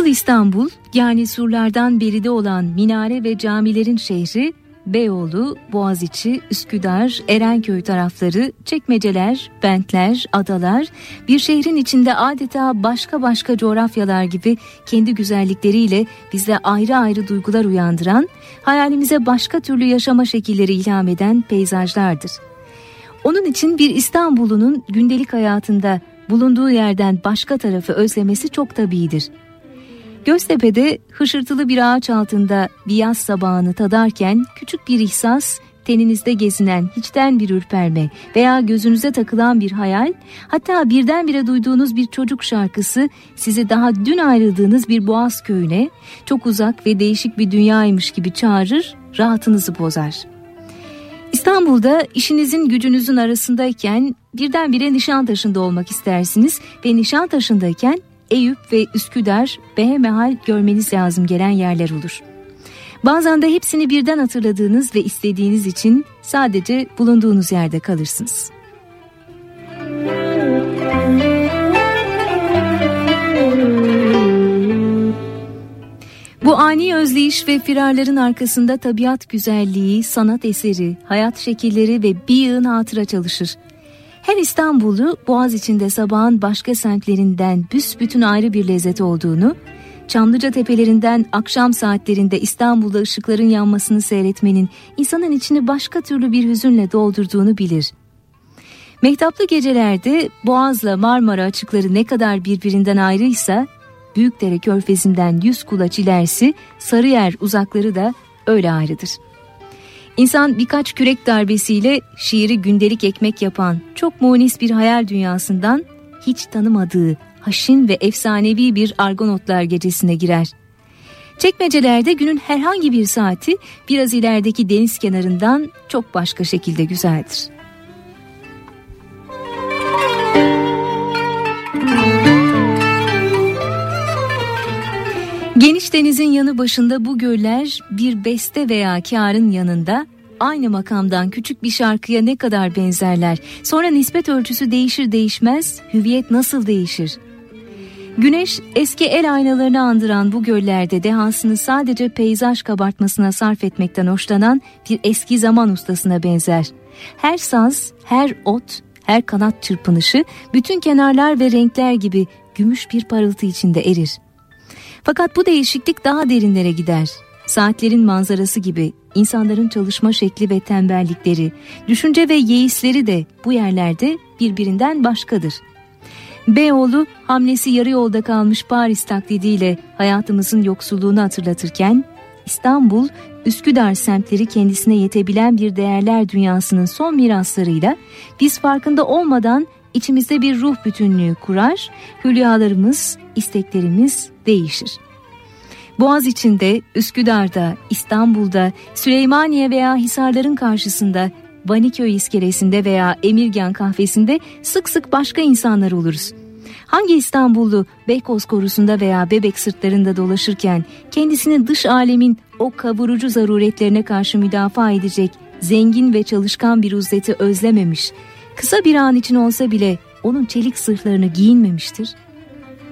Asıl İstanbul, yani surlardan beride olan minare ve camilerin şehri, Beyoğlu, Boğaziçi, Üsküdar, Erenköy tarafları, Çekmeceler, Bentler, adalar, bir şehrin içinde adeta başka coğrafyalar gibi kendi güzellikleriyle bizde ayrı ayrı duygular uyandıran, hayalimize başka türlü yaşama şekilleri ilham eden peyzajlardır. Onun için bir İstanbullunun gündelik hayatında bulunduğu yerden başka tarafı özlemesi çok tabiidir. Göztepe'de hışırtılı bir ağaç altında bir yaz sabahını tadarken küçük bir ihsas, teninizde gezinen hiçten bir ürperme veya gözünüze takılan bir hayal, hatta birdenbire duyduğunuz bir çocuk şarkısı sizi daha dün ayrıldığınız bir Boğaz köyüne, çok uzak ve değişik bir dünyaymış gibi çağırır, rahatınızı bozar. İstanbul'da işinizin gücünüzün arasındayken birdenbire Nişantaşı'nda olmak istersiniz ve Nişantaşı'ndayken Eyüp ve Üsküdar behemehal görmeniz lazım gelen yerler olur. Bazen de hepsini birden hatırladığınız ve istediğiniz için sadece bulunduğunuz yerde kalırsınız. Bu ani özleyiş ve firarların arkasında tabiat güzelliği, sanat eseri, hayat şekilleri ve bir yığın hatıra çalışır. Her İstanbullu Boğaziçi'nde sabahın başka semtlerinden büsbütün ayrı bir lezzet olduğunu, Çamlıca tepelerinden akşam saatlerinde İstanbul'da ışıkların yanmasını seyretmenin insanın içini başka türlü bir hüzünle doldurduğunu bilir. Mehtaplı gecelerde Boğaz'la Marmara açıkları ne kadar birbirinden ayrıysa, Büyükdere Körfezi'nden 100 kulaç ilerisi Sarıyer uzakları da öyle ayrıdır. İnsan birkaç kürek darbesiyle şiiri gündelik ekmek yapan çok munis bir hayal dünyasından hiç tanımadığı haşin ve efsanevi bir Argonotlar gecesine girer. Çekmecelerde günün herhangi bir saati biraz ilerideki deniz kenarından çok başka şekilde güzeldir. Geniş denizin yanı başında bu göller bir beste veya kârın yanında aynı makamdan küçük bir şarkıya ne kadar benzerler. Sonra nispet ölçüsü değişir değişmez hüviyet nasıl değişir? Güneş eski el aynalarını andıran bu göllerde dehasını sadece peyzaj kabartmasına sarf etmekten hoşlanan bir eski zaman ustasına benzer. Her saz, her ot, her kanat çırpınışı bütün kenarlar ve renkler gibi gümüş bir parıltı içinde erir. Fakat bu değişiklik daha derinlere gider. Saatlerin manzarası gibi insanların çalışma şekli ve tembellikleri, düşünce ve yeisleri de bu yerlerde birbirinden başkadır. Beyoğlu hamlesi yarı yolda kalmış Paris taklidiyle hayatımızın yoksulluğunu hatırlatırken, İstanbul, Üsküdar semtleri kendisine yetebilen bir değerler dünyasının son miraslarıyla biz farkında olmadan içimizde bir ruh bütünlüğü kurar, hülyalarımız, isteklerimiz değişir. Boğaziçi'nde, Üsküdar'da, İstanbul'da, Süleymaniye veya Hisarların karşısında, Vaniköy iskelesinde veya Emirgan kahvesinde sık sık başka insanlar oluruz. Hangi İstanbullu Beykoz korusunda veya Bebek sırtlarında dolaşırken kendisini dış alemin o kavurucu zaruretlerine karşı müdafaa edecek zengin ve çalışkan bir uzleti özlememiş, kısa bir an için olsa bile onun çelik zırhlarını giyinmemiştir?